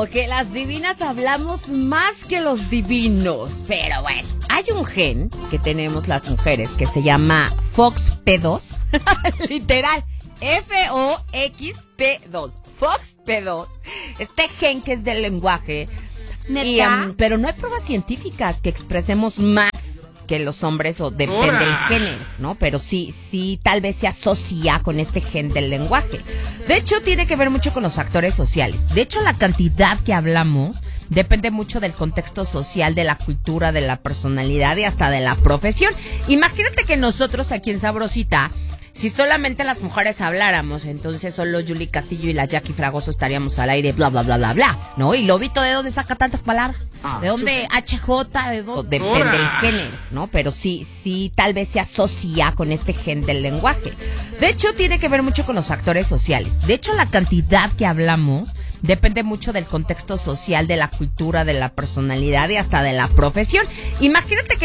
dicho que las divinas hablamos más que los divinos. Pero bueno, hay un gen que tenemos las mujeres que se llama FOXP2. Literal, FOXP2. FOXP2. Este gen que es del lenguaje. Pero no hay pruebas científicas que expresemos más que los hombres, o depende del género, ¿no? Pero sí, tal vez se asocia con este gen del lenguaje. De hecho, tiene que ver mucho con los factores sociales. De hecho, la cantidad que hablamos depende mucho del contexto social, de la cultura, de la personalidad y hasta de la profesión. Imagínate que nosotros aquí en Sabrosita, si solamente las mujeres habláramos, entonces solo Julie Castillo y la Jackie Fragoso estaríamos al aire, bla, bla, bla, bla, bla, ¿no? ¿Y Lobito de dónde saca tantas palabras? ¿De dónde HJ? ¿De dónde? Depende del género, ¿no? Pero sí, tal vez se asocia con este gen del lenguaje. De hecho, tiene que ver mucho con los factores sociales. De hecho, la cantidad que hablamos depende mucho del contexto social, de la cultura, de la personalidad y hasta de la profesión. Imagínate que